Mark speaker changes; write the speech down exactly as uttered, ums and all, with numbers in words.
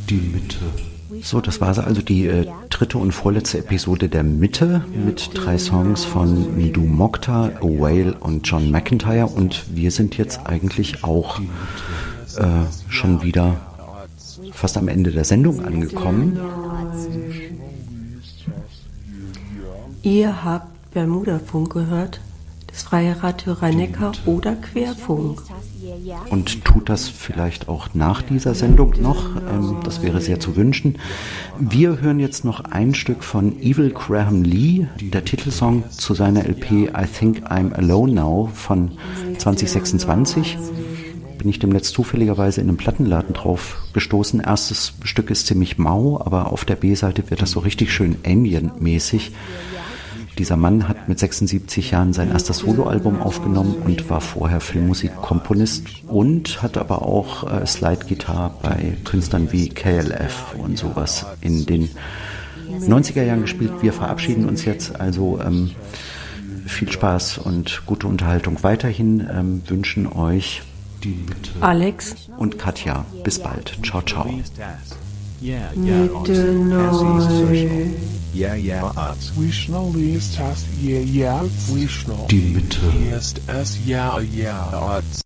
Speaker 1: Die Mitte. So, das war also die äh, dritte und vorletzte Episode der Mitte mit drei Songs von Ndu Mokta, A Whale und John McEntire. Und wir sind jetzt eigentlich auch äh, schon wieder fast am Ende der Sendung angekommen.
Speaker 2: Ihr habt Bermudafunk gehört, das freie Radio Rhein-Neckar oder Querfunk.
Speaker 1: Und tut das vielleicht auch nach dieser Sendung noch. Ähm, das wäre sehr zu wünschen. Wir hören jetzt noch ein Stück von Evil Graham Lee, der Titelsong zu seiner L P I Think I'm Alone Now von zwanzig sechsundzwanzig. Bin ich demnächst zufälligerweise in einem Plattenladen drauf gestoßen. Erstes Stück ist ziemlich mau, aber auf der B-Seite wird das so richtig schön ambient-mäßig. Dieser Mann hat mit sechsundsiebzig Jahren sein erstes Soloalbum aufgenommen und war vorher Filmmusikkomponist und hat aber auch äh, Slide-Gitarre bei Künstlern wie K L F und sowas in den neunziger Jahren gespielt. Wir verabschieden uns jetzt, also ähm, viel Spaß und gute Unterhaltung weiterhin, ähm, wünschen euch
Speaker 2: Alex
Speaker 1: und Katja. Bis bald. Ciao, ciao.
Speaker 3: Yeah, yeah,
Speaker 2: Mitte neu.
Speaker 3: yeah, yeah, Zwischen ist das, yeah, yeah, Zwischen
Speaker 1: Die Mitte.
Speaker 3: ist es, yeah, yeah,